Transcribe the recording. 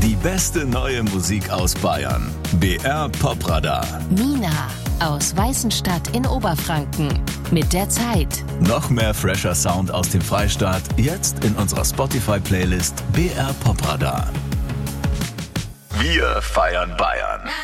Die beste neue Musik aus Bayern. BR Popradar. Nina aus Weißenstadt in Oberfranken. Mit der Zeit. Noch mehr fresher Sound aus dem Freistaat. Jetzt in unserer Spotify-Playlist BR Popradar. Wir feiern Bayern.